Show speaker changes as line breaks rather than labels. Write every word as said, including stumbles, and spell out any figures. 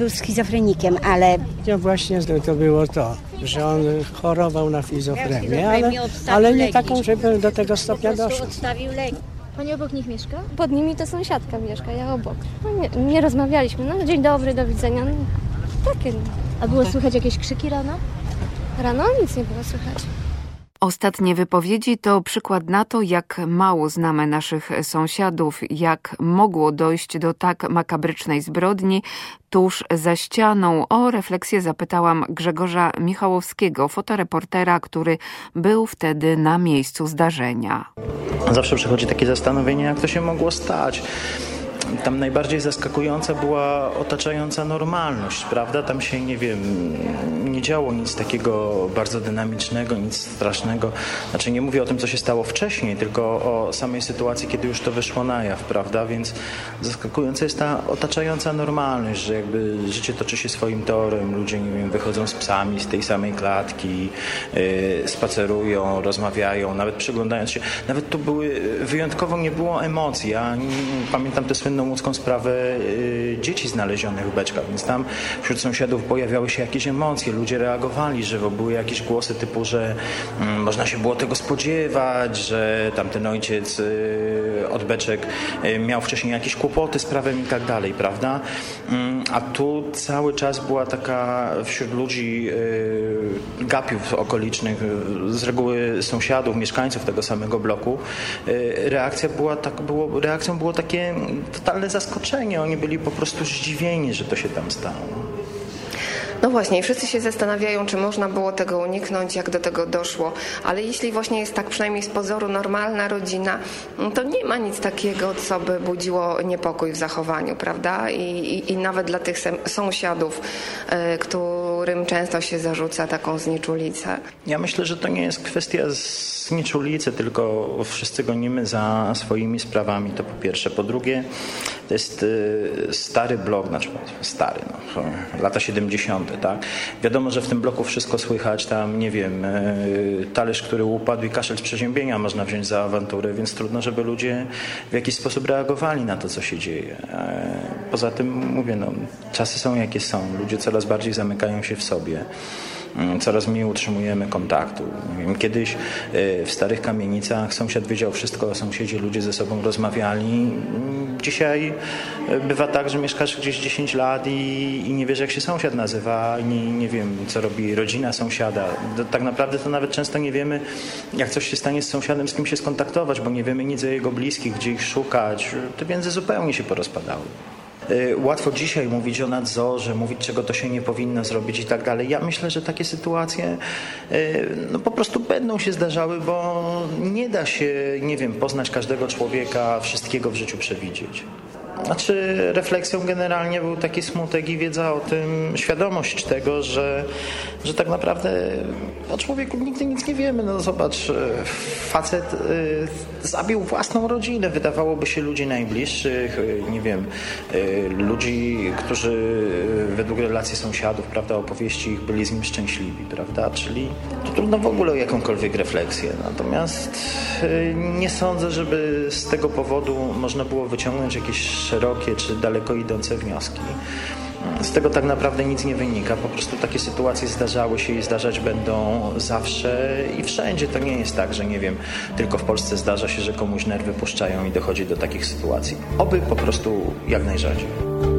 Był schizofrenikiem, ale...
Ja właśnie to było to, że on chorował na schizofrenię, ale, ale nie taką, żeby do tego stopnia doszło.
Pani obok nich mieszka?
Pod nimi to sąsiadka mieszka, ja obok. No nie, nie rozmawialiśmy, no dzień dobry, do widzenia, no takie.
A było słychać jakieś krzyki rano?
Rano nic nie było słychać.
Ostatnie wypowiedzi to przykład na to, jak mało znamy naszych sąsiadów, jak mogło dojść do tak makabrycznej zbrodni tuż za ścianą. O refleksję zapytałam Grzegorza Michałowskiego, fotoreportera, który był wtedy na miejscu zdarzenia.
Zawsze przychodzi takie zastanowienie, jak to się mogło stać. Tam najbardziej zaskakująca była otaczająca normalność, prawda? Tam się, nie wiem, nie działo nic takiego bardzo dynamicznego, nic strasznego. Znaczy nie mówię o tym, co się stało wcześniej, tylko o samej sytuacji, kiedy już to wyszło na jaw, prawda? Więc zaskakująca jest ta otaczająca normalność, że jakby życie toczy się swoim torem, ludzie, nie wiem, wychodzą z psami z tej samej klatki, yy, spacerują, rozmawiają, nawet przyglądając się. Nawet tu były, wyjątkowo nie było emocji. Ja nie, pamiętam tę słynną łódzką sprawę y, dzieci znalezionych w beczkach, więc tam wśród sąsiadów pojawiały się jakieś emocje, ludzie reagowali żywo, były jakieś głosy typu, że y, można się było tego spodziewać, że tamten ojciec y, od beczek y, miał wcześniej jakieś kłopoty z prawem i tak dalej, prawda? Y, a tu cały czas była taka wśród ludzi y, gapiów okolicznych, y, z reguły sąsiadów, mieszkańców tego samego bloku, y, reakcja była tak, było, reakcją było takie totalne zaskoczenie. Oni byli po prostu zdziwieni, że to się tam stało.
No właśnie, wszyscy się zastanawiają, czy można było tego uniknąć, jak do tego doszło. Ale jeśli właśnie jest tak przynajmniej z pozoru normalna rodzina, to nie ma nic takiego, co by budziło niepokój w zachowaniu, prawda? I, i, i nawet dla tych sąsiadów, y, którym często się zarzuca taką znieczulicę.
Ja myślę, że to nie jest kwestia znieczulicy, tylko wszyscy gonimy za swoimi sprawami, to po pierwsze. Po drugie, to jest y, stary blok, znaczy stary, no, lata siedemdziesiąte. Tak? Wiadomo, że w tym bloku wszystko słychać, tam nie wiem, y, talerz, który upadł i kaszel z przeziębienia można wziąć za awanturę, więc trudno, żeby ludzie w jakiś sposób reagowali na to, co się dzieje. E, poza tym mówię, no, czasy są jakie są, ludzie coraz bardziej zamykają się w sobie. Coraz mniej utrzymujemy kontaktu. Kiedyś w starych kamienicach sąsiad wiedział wszystko o sąsiedzie, ludzie ze sobą rozmawiali. Dzisiaj bywa tak, że mieszkasz gdzieś dziesięć lat i, i nie wiesz, jak się sąsiad nazywa, i nie, nie wiem, co robi rodzina sąsiada. Tak naprawdę to nawet często nie wiemy, jak coś się stanie z sąsiadem, z kim się skontaktować, bo nie wiemy nic o jego bliskich, gdzie ich szukać. Te więzy zupełnie się porozpadały. Łatwo dzisiaj mówić o nadzorze, mówić, czego to się nie powinno zrobić i tak dalej. Ja myślę, że takie sytuacje no, po prostu będą się zdarzały, bo nie da się, nie wiem, poznać każdego człowieka, wszystkiego w życiu przewidzieć. Znaczy refleksją generalnie był taki smutek i wiedza o tym, świadomość tego, że, że tak naprawdę o człowieku nigdy nic nie wiemy. No zobacz, facet y, zabił własną rodzinę, wydawałoby się ludzi najbliższych, y, nie wiem, y, ludzi, którzy według relacji sąsiadów, prawda, opowieści ich byli z nim szczęśliwi, prawda, czyli to trudno w ogóle o jakąkolwiek refleksję. Natomiast y, nie sądzę, żeby z tego powodu można było wyciągnąć jakieś szerokie czy daleko idące wnioski. Z tego tak naprawdę nic nie wynika. Po prostu takie sytuacje zdarzały się i zdarzać będą zawsze i wszędzie. To nie jest tak, że nie wiem, tylko w Polsce zdarza się, że komuś nerwy puszczają i dochodzi do takich sytuacji. Oby po prostu jak najrzadziej.